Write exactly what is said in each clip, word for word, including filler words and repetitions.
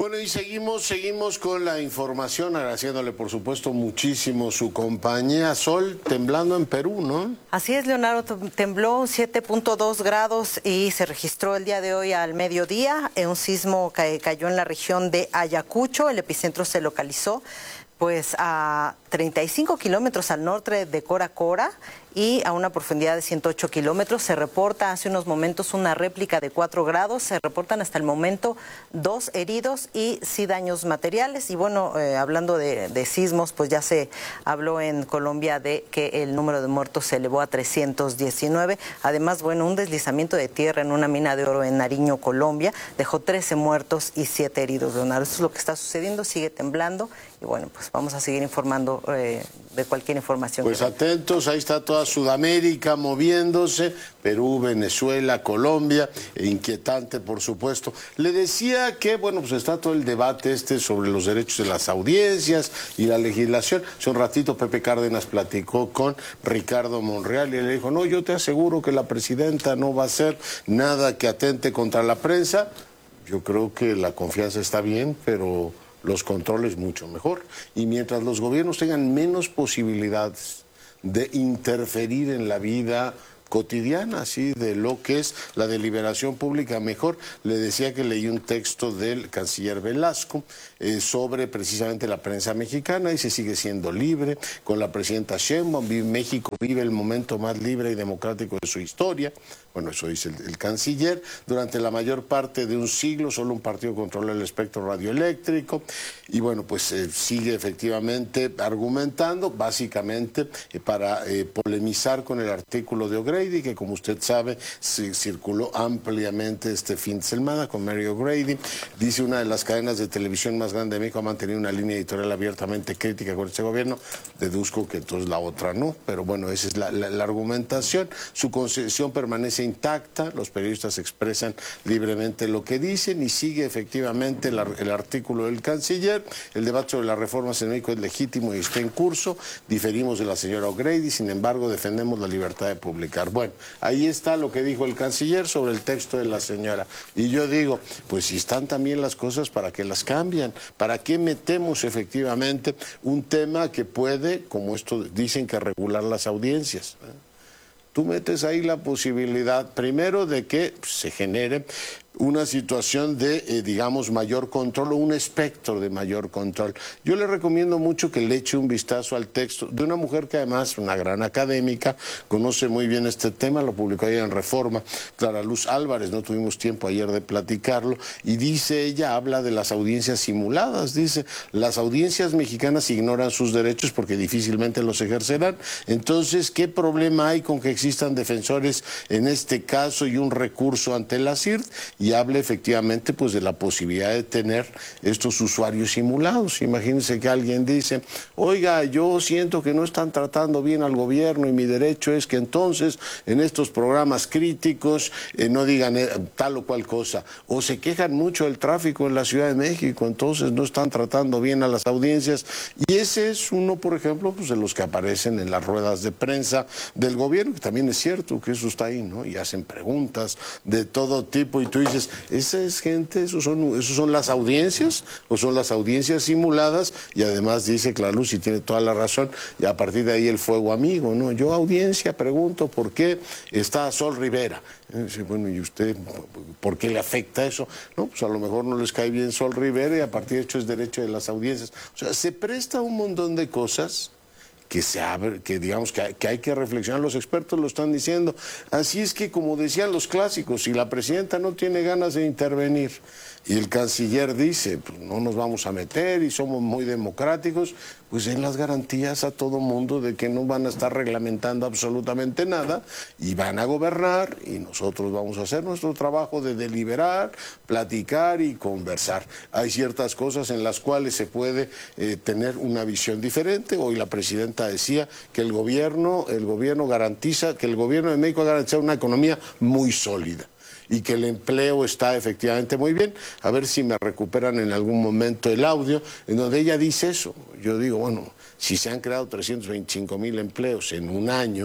Bueno, y seguimos, seguimos con la información, agradeciéndole por supuesto muchísimo su compañía. Sol, temblando en Perú, ¿no? Así es, Leonardo, tembló siete punto dos grados y se registró el día de hoy al mediodía. Un sismo que cayó en la región de Ayacucho, el epicentro se localizó pues a treinta y cinco kilómetros al norte de Cora Cora y a una profundidad de ciento ocho kilómetros. Se reporta hace unos momentos una réplica de cuatro grados, se reportan hasta el momento dos heridos y sí daños materiales. Y bueno, eh, hablando de, de sismos, pues ya se habló en Colombia de que el número de muertos se elevó a trescientos diecinueve. Además, bueno, un deslizamiento de tierra en una mina de oro en Nariño, Colombia, dejó trece muertos y siete heridos, Leonardo. Eso es lo que está sucediendo, sigue temblando y bueno, pues vamos a seguir informando eh, de cualquier información. Pues atentos, ahí está toda Sudamérica moviéndose, Perú, Venezuela, Colombia, e inquietante por supuesto. Le decía que, bueno, pues está todo el debate este sobre los derechos de las audiencias y la legislación. Hace un ratito Pepe Cárdenas platicó con Ricardo Monreal y le dijo, no, yo te aseguro que la presidenta no va a hacer nada que atente contra la prensa. Yo creo que la confianza está bien, pero los controles mucho mejor. Y mientras los gobiernos tengan menos posibilidades de interferir en la vida cotidiana, así de lo que es la deliberación pública, mejor. Le decía que leí un texto del canciller Velasco eh, sobre precisamente la prensa mexicana y se sigue siendo libre. Con la presidenta Sheinbaum, México vive el momento más libre y democrático de su historia. Bueno, eso dice el, el canciller. Durante la mayor parte de un siglo solo un partido controla el espectro radioeléctrico y bueno, pues eh, sigue efectivamente argumentando, básicamente eh, para eh, polemizar con el artículo de O'Grady, que como usted sabe se circuló ampliamente este fin de semana con Mary O'Grady. Dice una de las cadenas de televisión más grande de México ha mantenido una línea editorial abiertamente crítica con este gobierno. Deduzco que entonces la otra no, pero bueno, esa es la, la, la argumentación. Su concesión permanece intacta, los periodistas expresan libremente lo que dicen y sigue efectivamente el, el artículo del canciller. El debate sobre las reformas en México es legítimo y está en curso. Diferimos de la señora O'Grady, sin embargo defendemos la libertad de publicar. Bueno, ahí está lo que dijo el canciller sobre el texto de la señora. Y yo digo, pues si están también las cosas, ¿para qué las cambian? ¿Para qué metemos efectivamente un tema que puede, como esto dicen, que regular las audiencias? Tú metes ahí la posibilidad, primero, de que se genere una situación de, eh, digamos, mayor control o un espectro de mayor control. Yo le recomiendo mucho que le eche un vistazo al texto de una mujer que además, una gran académica, conoce muy bien este tema, lo publicó ayer en Reforma, Clara Luz Álvarez, no tuvimos tiempo ayer de platicarlo, y dice ella, habla de las audiencias simuladas, dice, las audiencias mexicanas ignoran sus derechos porque difícilmente los ejercerán, entonces, ¿qué problema hay con que existan defensores en este caso y un recurso ante la C I R T? Y habla efectivamente pues de la posibilidad de tener estos usuarios simulados. Imagínense que alguien dice, oiga, yo siento que no están tratando bien al gobierno y mi derecho es que entonces en estos programas críticos eh, no digan eh, tal o cual cosa. O se quejan mucho del tráfico en la Ciudad de México, entonces no están tratando bien a las audiencias. Y ese es uno, por ejemplo, pues de los que aparecen en las ruedas de prensa del gobierno, que también es cierto que eso está ahí, ¿no? Y hacen preguntas de todo tipo y tú dices, esa es gente, esos son, esos son las audiencias, o son las audiencias simuladas, y además dice Clarluz, y tiene toda la razón, y a partir de ahí el fuego amigo, ¿no? Yo, audiencia, pregunto por qué está Sol Rivera. Y dice, bueno, ¿y usted por qué le afecta eso? No, pues a lo mejor no les cae bien Sol Rivera, y a partir de hecho es derecho de las audiencias. O sea, se presta un montón de cosas que se abre, que digamos que hay, que hay que reflexionar, los expertos lo están diciendo. Así es que, como decían los clásicos, si la presidenta no tiene ganas de intervenir y el canciller dice, pues no nos vamos a meter y somos muy democráticos, pues den las garantías a todo mundo de que no van a estar reglamentando absolutamente nada y van a gobernar y nosotros vamos a hacer nuestro trabajo de deliberar, platicar y conversar. Hay ciertas cosas en las cuales se puede eh, tener una visión diferente. Hoy la presidenta decía que el gobierno, el gobierno garantiza, que el gobierno de México ha garantizado una economía muy sólida y que el empleo está efectivamente muy bien. A ver si me recuperan en algún momento el audio, en donde ella dice eso. Yo digo, bueno, si se han creado trescientos veinticinco mil empleos en un año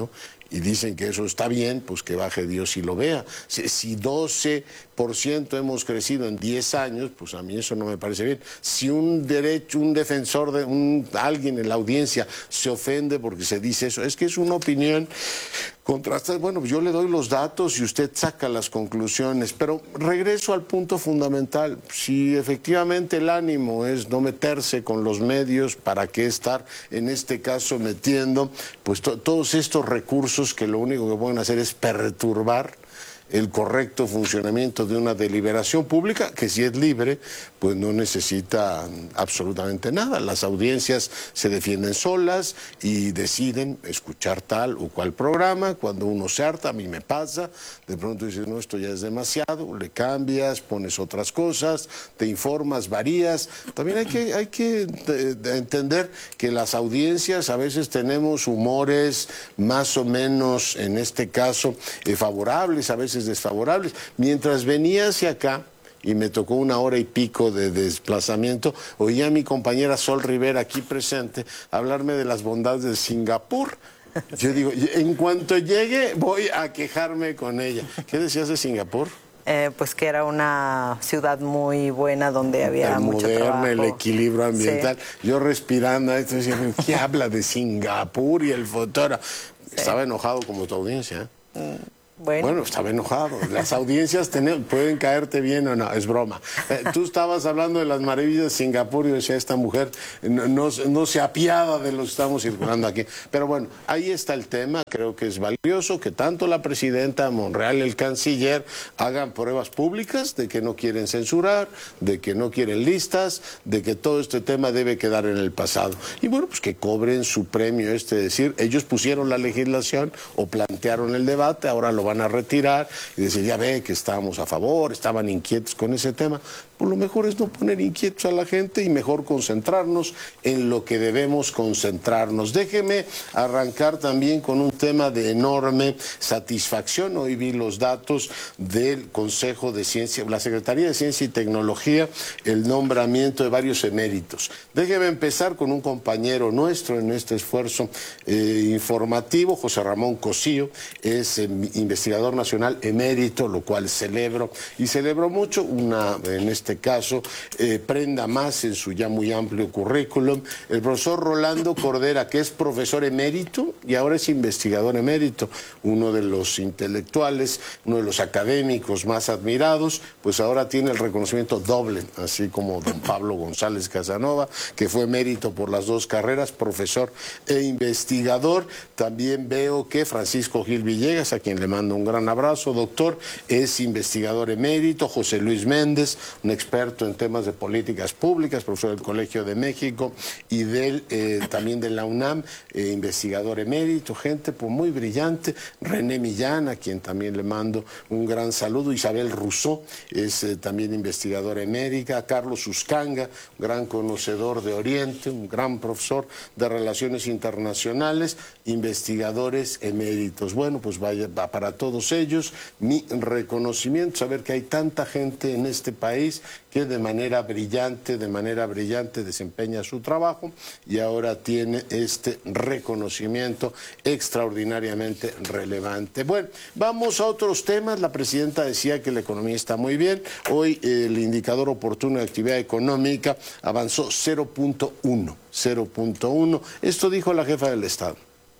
y dicen que eso está bien, pues que baje Dios y lo vea. Si, si doce por ciento hemos crecido en diez años, pues a mí eso no me parece bien. Si un derecho, un defensor, de un, alguien en la audiencia se ofende porque se dice eso, es que es una opinión contrastada. Bueno, yo le doy los datos y usted saca las conclusiones, pero regreso al punto fundamental. Si efectivamente el ánimo es no meterse con los medios, ¿para qué estar en este caso metiendo pues to todos estos recursos que lo único que pueden hacer es perturbar el correcto funcionamiento de una deliberación pública, que si es libre, pues no necesita absolutamente nada. Las audiencias se defienden solas y deciden escuchar tal o cual programa. Cuando uno se harta, a mí me pasa, de pronto dices, no, esto ya es demasiado, le cambias, pones otras cosas, te informas, varías. También hay que, hay que de, de entender que las audiencias a veces tenemos humores más o menos, en este caso, eh, favorables, a veces desfavorables. Mientras venía hacia acá y me tocó una hora y pico de desplazamiento, oía a mi compañera Sol Rivera, aquí presente, hablarme de las bondades de Singapur. Yo digo, en cuanto llegue voy a quejarme con ella. ¿Qué decías de Singapur? Eh, pues que era una ciudad muy buena donde había el mucho moderno, trabajo. El equilibrio ambiental. Sí. Yo respirando, esto decía, ¿qué habla de Singapur? Y el fotógrafo sí. Estaba enojado como tu audiencia, ¿eh? Mm. Bueno. bueno, estaba enojado. Las audiencias ten, pueden caerte bien o no, es broma. Eh, tú estabas hablando de las maravillas de Singapur y decía, esta mujer no, no, no se apiada de lo que estamos circulando aquí. Pero bueno, ahí está el tema. Creo que es valioso que tanto la presidenta Monreal y el canciller hagan pruebas públicas de que no quieren censurar, de que no quieren listas, de que todo este tema debe quedar en el pasado. Y bueno, pues que cobren su premio, este decir, ellos pusieron la legislación o plantearon el debate, ahora lo van a retirar y decir, ya ve que estábamos a favor, estaban inquietos con ese tema. Pues lo mejor es no poner inquietos a la gente y mejor concentrarnos en lo que debemos concentrarnos. Déjeme arrancar también con un tema de enorme satisfacción. Hoy vi los datos del Consejo de Ciencia, la Secretaría de Ciencia y Tecnología, el nombramiento de varios eméritos. Déjeme empezar con un compañero nuestro en este esfuerzo eh, informativo, José Ramón Cosío, es eh, investigador nacional emérito, lo cual celebro y celebro mucho, una en este este caso, eh, prenda más en su ya muy amplio currículum. El profesor Rolando Cordera, que es profesor emérito y ahora es investigador emérito, uno de los intelectuales, uno de los académicos más admirados, pues ahora tiene el reconocimiento doble, así como don Pablo González Casanova, que fue emérito por las dos carreras, profesor e investigador. También veo que Francisco Gil Villegas, a quien le mando un gran abrazo, doctor, es investigador emérito. José Luis Méndez, un experto en temas de políticas públicas, profesor del Colegio de México y del, eh, también de la UNAM, eh, investigador emérito, gente pues, muy brillante. René Millán, a quien también le mando un gran saludo. Isabel Rousseau es eh, también investigadora emérita. Carlos Uscanga, un gran conocedor de Oriente, un gran profesor de Relaciones Internacionales, investigadores eméritos. Bueno, pues vaya, va para todos ellos mi reconocimiento, saber que hay tanta gente en este país que de manera brillante, de manera brillante desempeña su trabajo y ahora tiene este reconocimiento extraordinariamente relevante. Bueno, vamos a otros temas. La presidenta decía que la economía está muy bien. Hoy eh, el indicador oportuno de actividad económica avanzó cero punto uno. cero punto uno. Esto dijo la jefa del Estado.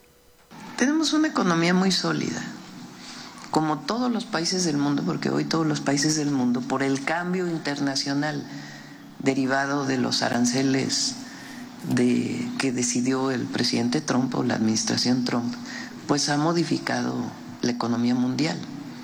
Tenemos una economía muy sólida, como todos los países del mundo, porque hoy todos los países del mundo, por el cambio internacional derivado de los aranceles de, que decidió el presidente Trump o la administración Trump, pues ha modificado la economía mundial.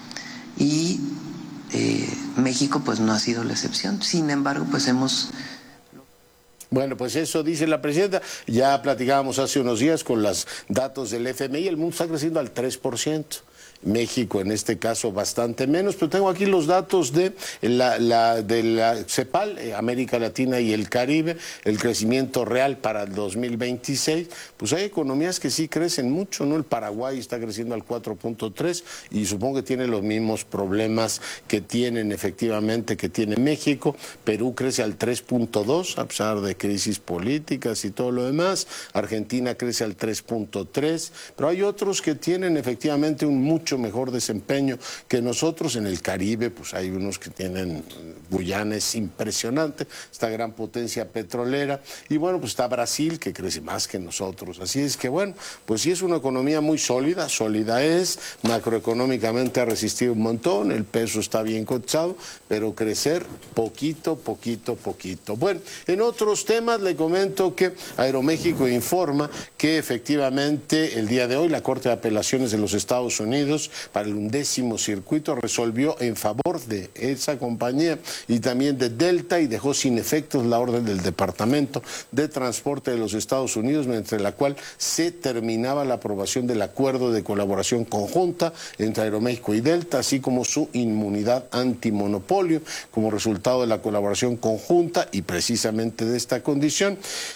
Y eh, México pues no ha sido la excepción. Sin embargo, pues hemos... Bueno, pues eso dice la presidenta. Ya platicábamos hace unos días con los datos del F M I, el mundo está creciendo al tres por ciento. México en este caso bastante menos, pero tengo aquí los datos de la, la, de la CEPAL, eh, América Latina y el Caribe, el crecimiento real para el dos mil veintiséis, pues hay economías que sí crecen mucho, ¿no? El Paraguay está creciendo al cuatro punto tres y supongo que tiene los mismos problemas que tienen efectivamente, que tiene México. Perú crece al tres punto dos a pesar de crisis políticas y todo lo demás. Argentina crece al tres punto tres, pero hay otros que tienen efectivamente un mucho mejor desempeño que nosotros. En el Caribe, pues hay unos que tienen, Guyana es impresionante, esta gran potencia petrolera, y bueno, pues está Brasil que crece más que nosotros. Así es que bueno, pues sí es una economía muy sólida, sólida es, macroeconómicamente ha resistido un montón, el peso está bien cotizado, pero crecer poquito, poquito, poquito. Bueno, en otros temas le comento que Aeroméxico informa que efectivamente el día de hoy la Corte de Apelaciones de los Estados Unidos para el undécimo circuito resolvió en favor de esa compañía y también de Delta y dejó sin efectos la orden del Departamento de Transporte de los Estados Unidos, mediante la cual se terminaba la aprobación del acuerdo de colaboración conjunta entre Aeroméxico y Delta, así como su inmunidad antimonopolio como resultado de la colaboración conjunta, y precisamente de esta condición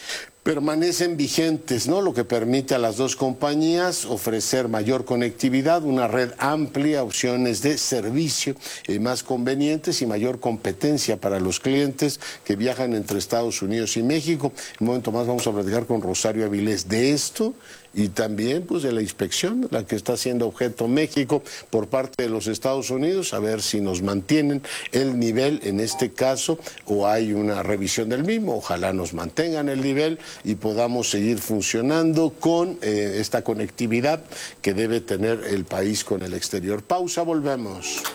permanecen vigentes, ¿no? Lo que permite a las dos compañías ofrecer mayor conectividad, una red amplia, opciones de servicio eh, más convenientes y mayor competencia para los clientes que viajan entre Estados Unidos y México. En un momento más vamos a platicar con Rosario Avilés de esto y también pues de la inspección, la que está haciendo objeto México por parte de los Estados Unidos, a ver si nos mantienen el nivel en este caso o hay una revisión del mismo. Ojalá nos mantengan el nivel y podamos seguir funcionando con eh, esta conectividad que debe tener el país con el exterior. Pausa, volvemos.